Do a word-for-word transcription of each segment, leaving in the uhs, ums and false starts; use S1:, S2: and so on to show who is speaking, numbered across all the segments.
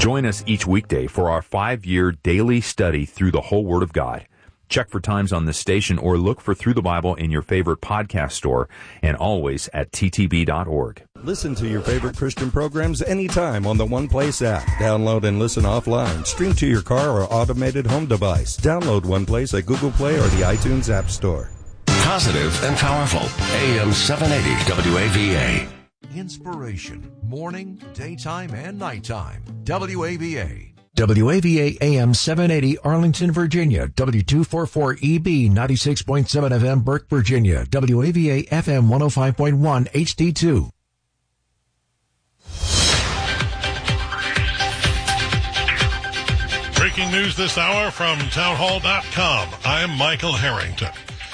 S1: Join us each weekday for our five-year daily study through the whole Word of God. Check for times on this station or look for Through the Bible in your favorite podcast store and always at t t b dot org.
S2: Listen to your favorite Christian programs anytime on the One Place app. Download and listen offline. Stream to your car or automated home device. Download One Place at Google Play or the iTunes App Store.
S3: Positive and powerful. A M seven eighty W A V A.
S4: Inspiration. Morning, daytime, and nighttime. W A V A.
S5: W A V A A M seven eighty Arlington, Virginia. W two forty-four E B ninety-six point seven F M Burke, Virginia. W A V A F M one oh five point one H D two.
S6: Breaking news this hour from townhall dot com. I'm Michael Harrington.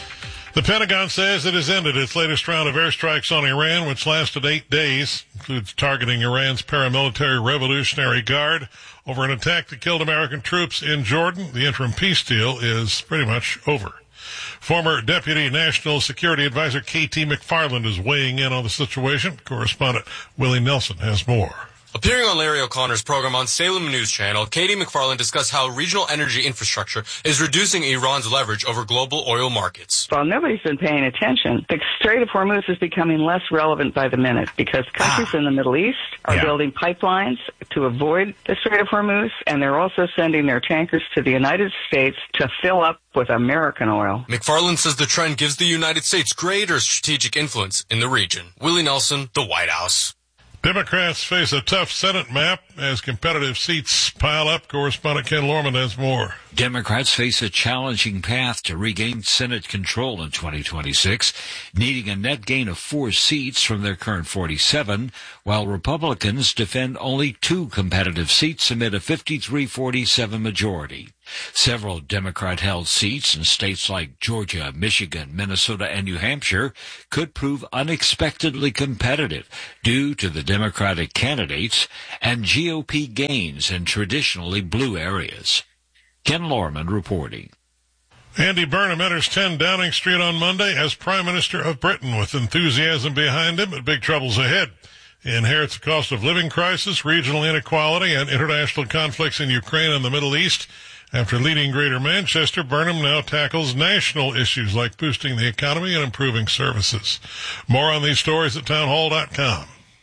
S6: The Pentagon says it has ended its latest round of airstrikes on Iran, which lasted eight days, includes targeting Iran's paramilitary Revolutionary Guard over an attack that killed American troops in Jordan. The interim peace deal is pretty much over. Former Deputy National Security Advisor K T McFarland is weighing in on the situation. Correspondent Willie Nelson has more.
S7: Appearing on Larry O'Connor's program on Salem News Channel, Katie McFarland discussed how regional energy infrastructure is reducing Iran's leverage over global oil markets.
S8: Well, nobody's been paying attention. The Strait of Hormuz is becoming less relevant by the minute because countries ah. in the Middle East are yeah. building pipelines to avoid the Strait of Hormuz, and they're also sending their tankers to the United States to fill up with American oil.
S7: McFarland says the trend gives the United States greater strategic influence in the region. Willie Nelson, the White House.
S6: Democrats face a tough Senate map as competitive seats pile up. Correspondent Ken Lorman has more.
S9: Democrats face a challenging path to regain Senate control in twenty twenty-six, needing a net gain of four seats from their current forty-seven, while Republicans defend only two competitive seats amid a fifty-three forty-seven majority. Several Democrat-held seats in states like Georgia, Michigan, Minnesota, and New Hampshire could prove unexpectedly competitive due to the Democratic candidates and G O P gains in traditionally blue areas. Ken Lorman reporting.
S6: Andy Burnham enters ten Downing Street on Monday as Prime Minister of Britain with enthusiasm behind him, but big troubles ahead. He inherits a cost of living crisis, regional inequality, and international conflicts in Ukraine and the Middle East. After leading Greater Manchester, Burnham now tackles national issues like boosting the economy and improving services. More on these stories at townhall dot com.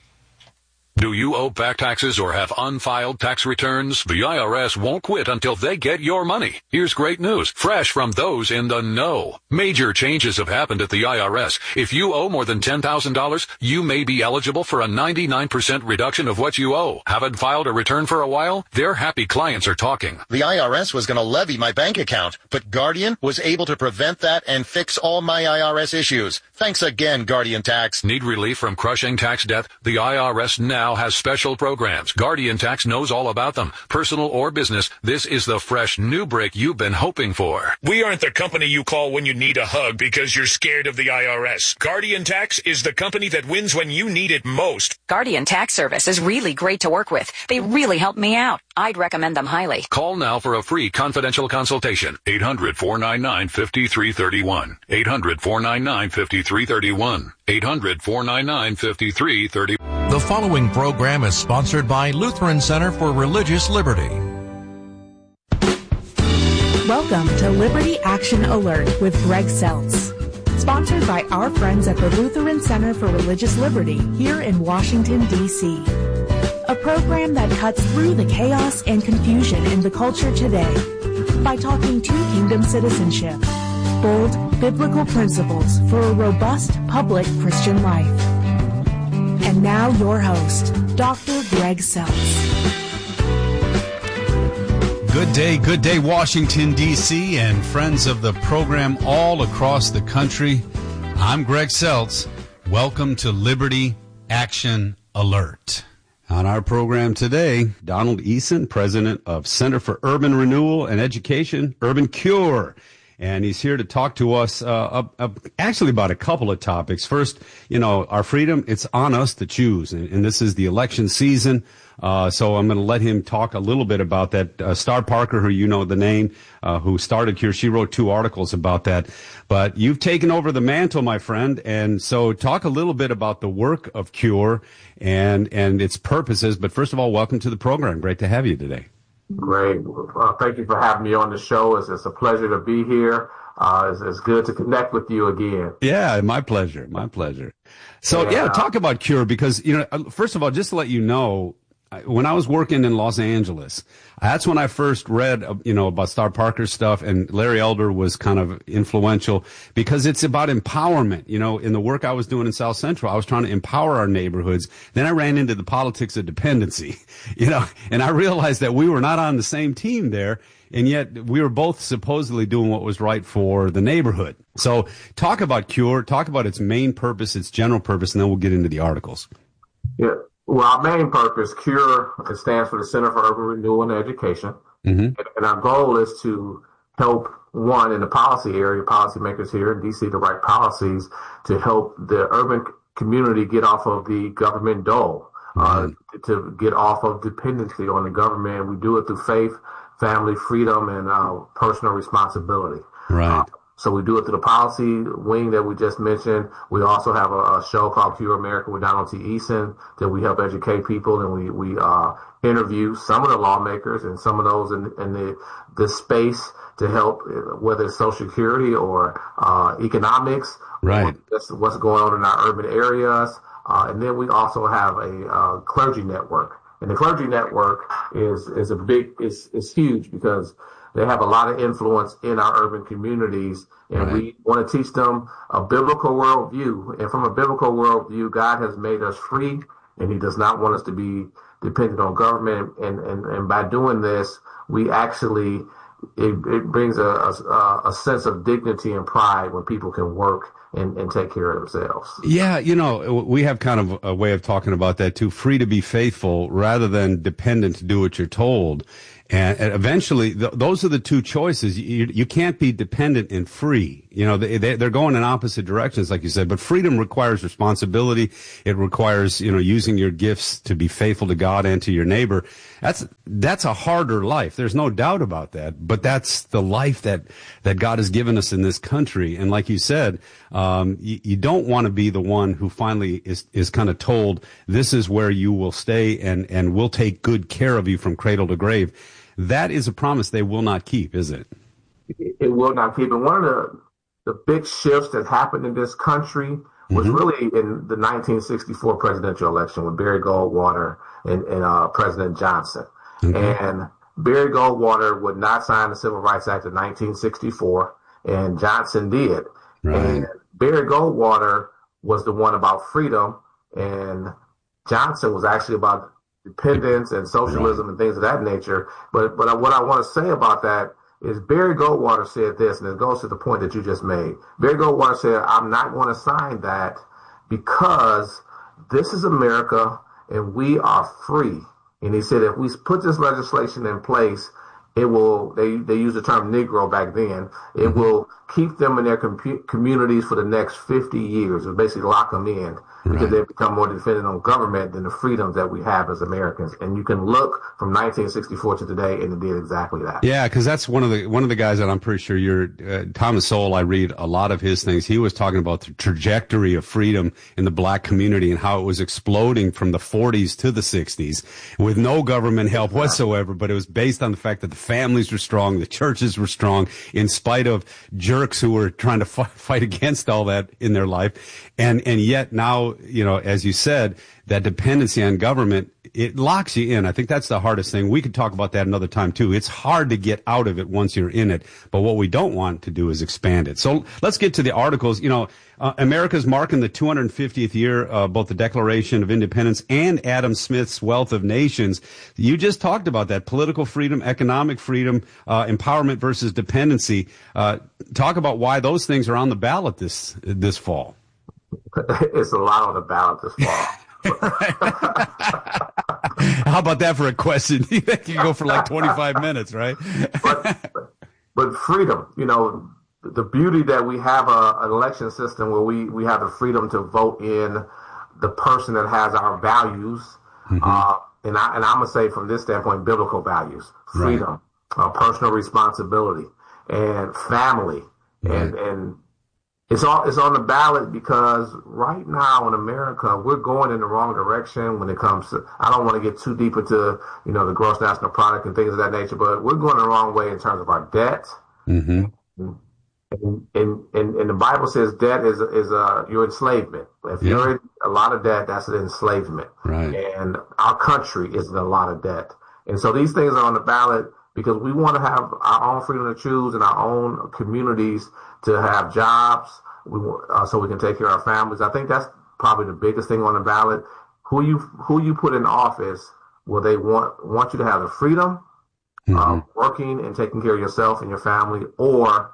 S10: Do you owe back taxes or have unfiled tax returns? The I R S won't quit until they get your money. Here's great news, fresh from those in the know. Major changes have happened at the I R S. If you owe more than ten thousand dollars, you may be eligible for a ninety-nine percent reduction of what you owe. Haven't filed a return for a while? Their happy clients are talking.
S11: The I R S was going to levy my bank account, but Guardian was able to prevent that and fix all my I R S issues. Thanks again, Guardian Tax.
S10: Need relief from crushing tax debt? The I R S now has special programs. Guardian Tax knows all about them. Personal or business, this is the fresh new break you've been hoping for.
S12: We aren't the company you call when you need a hug because you're scared of the I R S. Guardian Tax is the company that wins when you need it most.
S13: Guardian Tax Service is really great to work with. They really helped me out. I'd recommend them highly.
S10: Call now for a free confidential consultation. eight hundred, four nine nine, five three three one. eight hundred, four nine nine, five three three one. eight hundred, four nine nine, five three three one.
S5: The following program is sponsored by Lutheran Center for Religious Liberty.
S14: Welcome to Liberty Action Alert with Greg Seltz. Sponsored by our friends at the Lutheran Center for Religious Liberty here in Washington, D C A program that cuts through the chaos and confusion in the culture today by talking to kingdom citizenship, bold biblical principles for a robust public Christian life. And now your host, Doctor Greg Seltz.
S15: Good day, good day, Washington, D C, and friends of the program all across the country. I'm Greg Seltz. Welcome to Liberty Action Alert. On our program today, Donald Eason, president of Center for Urban Renewal and Education, Urban Cure. and he's here to talk to us uh, uh, uh, actually about a couple of topics. First, you know, our freedom, it's on us to choose, and, and this is the election season. Uh, so I'm going to let him talk a little bit about that. Uh, Star Parker, who you know the name, uh, who started Cure, she wrote two articles about that. But you've taken over the mantle, my friend, and so talk a little bit about the work of Cure and and its purposes. But first of all, welcome to the program. Great to have you today.
S16: Great. Uh, thank you for having me on the show. It's, it's a pleasure to be here. Uh, it's, it's good to connect with you again.
S15: Yeah, my pleasure. My pleasure. So, yeah, yeah talk about Cure because, you know, first of all, just to let you know, when I was working in Los Angeles, that's when I first read, you know, about Star Parker's stuff, and Larry Elder was kind of influential because it's about empowerment. You know, in the work I was doing in South Central, I was trying to empower our neighborhoods. Then I ran into the politics of dependency, you know, and I realized that we were not on the same team there, and yet we were both supposedly doing what was right for the neighborhood. So talk about Cure, talk about its main purpose, its general purpose, and then we'll get into the articles.
S16: Yeah. Well, our main purpose, Cure, it stands for the Center for Urban Renewal and Education. Mm-hmm. And, and our goal is to help, one, in the policy area, policymakers here in D C to write policies to help the urban community get off of the government dole, mm-hmm. uh, to get off of dependency on the government. We do it through faith, family, freedom, and uh, personal responsibility.
S15: Right.
S16: Uh, So we do it through the policy wing that we just mentioned. We also have a, a show called Cure America with Donald T. Eason that we help educate people, and we we uh, interview some of the lawmakers and some of those in, in the the space to help, whether it's Social Security or uh, economics,
S15: right?
S16: That's what's going on in our urban areas, uh, and then we also have a uh, clergy network, and the clergy network is is a big is is huge because they have a lot of influence in our urban communities, and right. we want to teach them a biblical worldview. And from a biblical worldview, God has made us free, and he does not want us to be dependent on government. And, and, and by doing this, we actually, it, it brings a, a, a sense of dignity and pride when people can work and, and take care of themselves.
S15: Yeah, you know, we have kind of a way of talking about that too, free to be faithful rather than dependent to do what you're told. And eventually, th- those are the two choices. You, you can't be dependent and free. You know, they, they, they're going in opposite directions, like you said. But freedom requires responsibility. It requires, you know, using your gifts to be faithful to God and to your neighbor. That's that's a harder life. There's no doubt about that. But that's the life that that God has given us in this country. And like you said, um, you, you don't want to be the one who finally is is kind of told this is where you will stay, and and we'll take good care of you from cradle to grave. That is a promise they will not keep, is it?
S16: It will not keep. And one of the, the big shifts that happened in this country was mm-hmm. really in the nineteen sixty-four presidential election with Barry Goldwater and, and uh, President Johnson. Mm-hmm. And Barry Goldwater would not sign the Civil Rights Act of nineteen sixty-four, and Johnson did. Right. And Barry Goldwater was the one about freedom, and Johnson was actually about dependence and socialism right. and things of that nature. But but what I want to say about that is Barry Goldwater said this, and it goes to the point that you just made. Barry Goldwater said, I'm not going to sign that because this is America and we are free. And he said, if we put this legislation in place, it will, they, they used the term Negro back then, it mm-hmm. will keep them in their com- communities for the next fifty years. It basically lock them in because right. they become more dependent on government than the freedoms that we have as Americans. And you can look from nineteen sixty-four to today, and it did exactly that.
S15: Yeah, because that's one of the one of the guys that I'm pretty sure you're, uh, Thomas Sowell, I read a lot of his things. He was talking about the trajectory of freedom in the black community and how it was exploding from the forties to the sixties with no government help whatsoever, but it was based on the fact that the families were strong, the churches were strong, in spite of jerks who were trying to f- fight against all that in their life. And, and yet now, you know, as you said, that dependency on government, it locks you in. I think that's the hardest thing. We could talk about that another time too. It's hard to get out of it once you're in it. But what we don't want to do is expand it. So let's get to the articles. You know, uh, America's marking the two hundred fiftieth year of both the Declaration of Independence and Adam Smith's Wealth of Nations. You just talked about that. Political freedom, economic freedom, uh, empowerment versus dependency. Uh, talk about why those things are on the ballot this, this fall.
S16: It's a lot on the ballot this fall.
S15: How about that for a question? You can go for like twenty-five minutes, right?
S16: but, but freedom, you know, the beauty that we have a, an election system where we, we have the freedom to vote in the person that has our values. Mm-hmm. Uh, and, I, and I'm going to say from this standpoint, biblical values, freedom, right. uh, personal responsibility, and family. Right. And, and it's all, it's on the ballot because right now in America, we're going in the wrong direction when it comes to, I don't want to get too deep into, you know, the gross national product and things of that nature, but we're going the wrong way in terms of our debt. Mm-hmm. And, and, and, and the Bible says debt is is a your enslavement. If yeah. you're in a lot of debt, that's an enslavement. Right. And our country is in a lot of debt. And so these things are on the ballot because we want to have our own freedom to choose in our own communities to have jobs, we uh, so we can take care of our families. I think that's probably the biggest thing on the ballot. Who you who you put in office, will they want want you to have the freedom, mm-hmm. uh, working and taking care of yourself and your family, or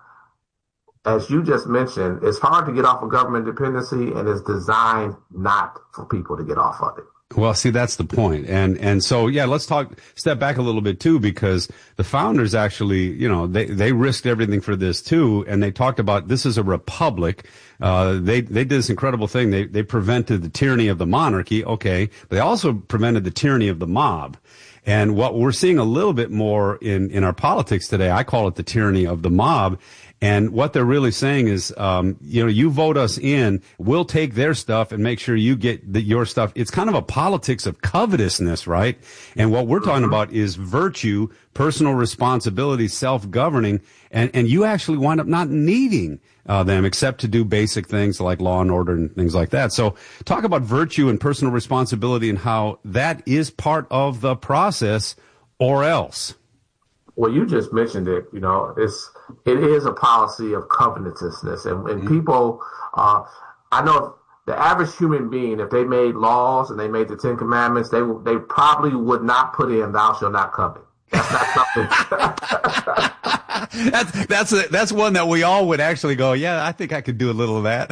S16: as you just mentioned, it's hard to get off of government dependency, and it's designed not for people to get off of it.
S15: Well, see, that's the point. And, and so, yeah, let's talk, step back a little bit too, because the founders actually, you know, they, they risked everything for this too. And they talked about this is a republic. Uh, they, they did this incredible thing. They, they prevented the tyranny of the monarchy. Okay. But they also prevented the tyranny of the mob. And what we're seeing a little bit more in, in our politics today, I call it the tyranny of the mob. And what they're really saying is, um, you know, you vote us in, we'll take their stuff and make sure you get the, your stuff. It's kind of a politics of covetousness, right? And what we're talking about is virtue, personal responsibility, self-governing, and, and you actually wind up not needing uh, them except to do basic things like law and order and things like that. So talk about virtue and personal responsibility and how that is part of the process, or else.
S16: Well, you just mentioned it. You know, it's it is a policy of covetousness, and, and mm-hmm. people. Uh, I know the average human being, if they made laws and they made the Ten Commandments, they they probably would not put in "Thou shalt not covet." That's not
S15: something. that's that's a, that's one that we all would actually go, yeah, I think I could do a little of that.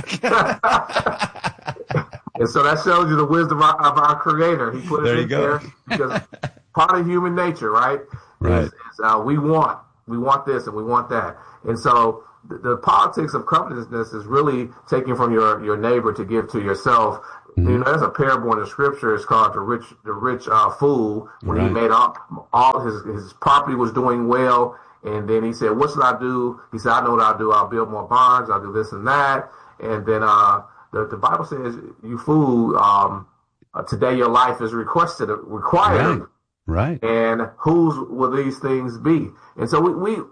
S16: And so that shows you the wisdom of our, of our Creator. He put
S15: there
S16: it
S15: you
S16: in
S15: go.
S16: there because part of human nature, right?
S15: Right.
S16: Is, is, uh, we want, we want this and we want that. And so the, the politics of covetousness is really taking from your, your neighbor to give to yourself. Mm-hmm. You know, there's a parable in the scripture. It's called the rich, the rich uh, fool. When right. he made all, all his, his property was doing well. And then he said, what should I do? He said, I know what I'll do. I'll build more barns. I'll do this and that. And then uh, the, the Bible says, you fool, um, uh, today your life is requested, required.
S15: Right. Right.
S16: And whose will these things be? And so we we,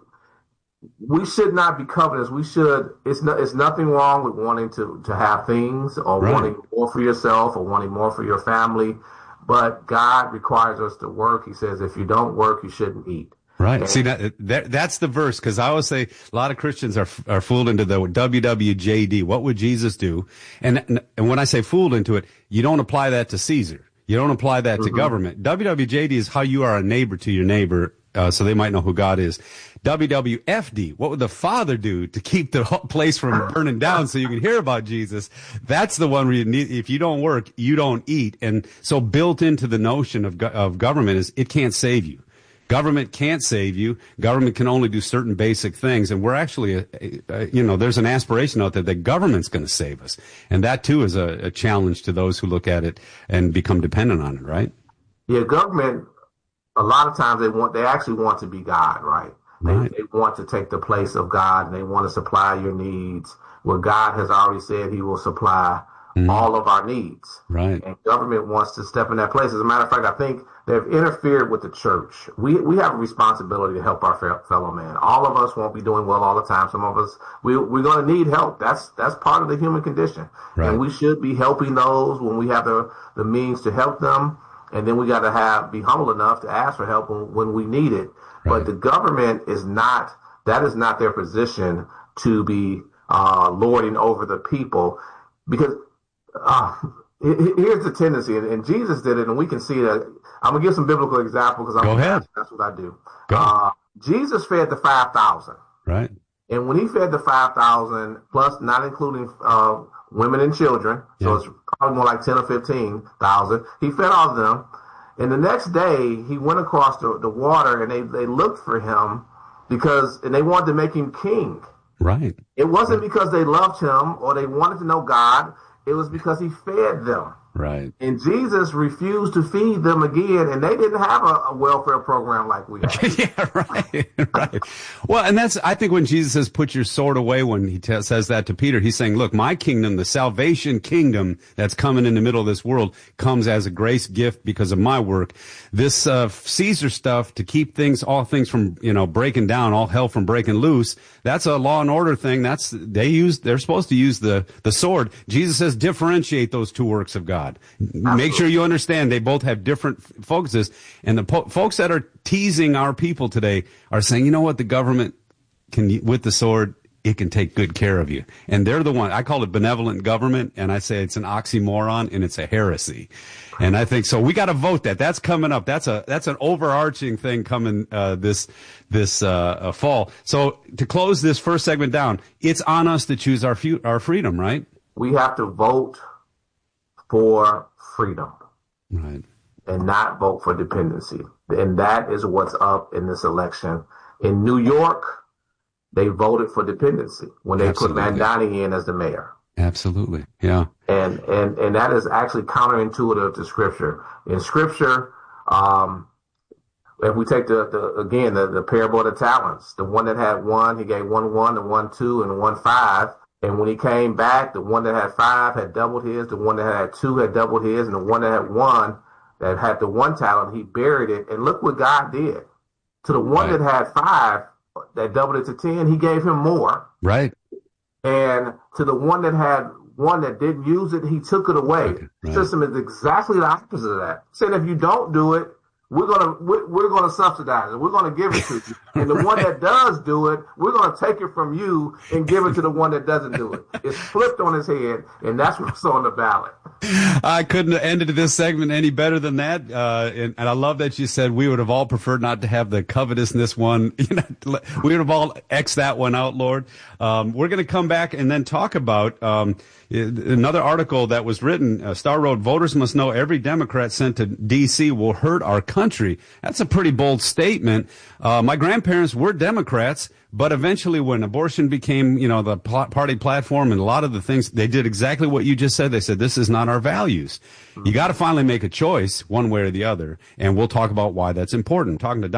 S16: we should not be covetous. We should. It's no, it's nothing wrong with wanting to, to have things or right. wanting more for yourself or wanting more for your family. But God requires us to work. He says, if you don't work, you shouldn't eat.
S15: Right. And see, that, that that's the verse, because I always say a lot of Christians are are fooled into the W W J D. What would Jesus do? And and when I say fooled into it, you don't apply that to Caesar. You don't apply that to mm-hmm. government. W W J D is how you are a neighbor to your neighbor, uh, so they might know who God is. W W F D, what would the Father do to keep the place from burning down so you can hear about Jesus? That's the one where you need, if you don't work, you don't eat. And so built into the notion of, of government is it can't save you. Government can't save you. Government can only do certain basic things. And we're actually, a, a, you know, there's an aspiration out there that government's going to save us. And that, too, is a, a challenge to those who look at it and become dependent on it, right?
S16: Yeah, government, a lot of times they want, they actually want to be God, right? They, right. they want to take the place of God, and they want to supply your needs where God has already said he will supply Mm. all of our needs.
S15: Right.
S16: And government wants to step in that place. As a matter of fact, I think they've interfered with the church. We we have a responsibility to help our fellow man. All of us won't be doing well all the time. Some of us, we, we're going to need help. That's that's part of the human condition. Right. And we should be helping those when we have the, the means to help them. And then we got to have be humble enough to ask for help when, when we need it. Right. But the government is not, that is not their position to be uh, lording over the people. Because Uh, here's the tendency, and, and Jesus did it, and we can see that. I'm gonna give some biblical examples because I'm
S15: Go ahead.
S16: That's what I do. Uh, Jesus fed the five thousand,
S15: right?
S16: And when he fed the five thousand, plus not including uh, women and children, yeah. so it's probably more like ten or fifteen thousand. He fed all of them, and the next day he went across the, the water, and they they looked for him because and they wanted to make him king.
S15: Right.
S16: It wasn't because they loved him or they wanted to know God. It was because he fed them.
S15: Right.
S16: And Jesus refused to feed them again, and they didn't have a, a welfare program like we have.
S15: Yeah, right, right. Well, and that's, I think when Jesus says, put your sword away, when he t- says that to Peter, he's saying, look, my kingdom, the salvation kingdom that's coming in the middle of this world comes as a grace gift because of my work. This uh, Caesar stuff to keep things, all things from, you know, breaking down, all hell from breaking loose, that's a law and order thing. That's, they use, they're supposed to use the, the sword. Jesus says, differentiate those two works of God. Absolutely. Make sure you understand they both have different focuses. And the po- folks that are teasing our people today are saying, you know what, the government can, with the sword, it can take good care of you. And they're the one, I call it benevolent government, and I say it's an oxymoron and it's a heresy. And I think so. We got to vote that. That's coming up. That's a, that's an overarching thing coming, uh, this, this, uh, uh, fall. So to close this first segment down, it's on us to choose our fu- our freedom, right?
S16: We have to vote for freedom.
S15: Right.
S16: And not vote for dependency. And that is what's up in this election. In New York, they voted for dependency when they Absolutely. put Mandani in as the mayor.
S15: Absolutely. Yeah.
S16: And, and, and that is actually counterintuitive to scripture. In scripture, um, if we take the, the again, the, the parable of the talents, the one that had one, he gave one one, and one two, and one five. And when he came back, the one that had five had doubled his, the one that had two had doubled his, and the one that had one, that had the one talent, he buried it. And look what God did. To the one right. that had five, that doubled it to ten, he gave him more.
S15: Right.
S16: And to the one that had one that didn't use it, he took it away. Right. The system is exactly the opposite of that. Saying if you don't do it, we're gonna we're, we're gonna subsidize it. We're gonna give it to you. And the one that does do it, we're gonna take it from you and give it to the one that doesn't do it. It's flipped on his head, and that's what's on the ballot.
S15: I couldn't have ended this segment any better than that. Uh, and, and I love that you said we would have all preferred not to have the covetousness one. You know, we would have all X'd that one out, Lord. Um, we're going to come back and then talk about um, another article that was written. Uh, Star wrote, voters must know every Democrat sent to D C will hurt our country. That's a pretty bold statement. Uh, my grandparents were Democrats. But eventually when abortion became, you know, the pl- party platform and a lot of the things, they did exactly what you just said. They said, this is not our values. You got to finally make a choice one way or the other. And we'll talk about why that's important. Talking to Don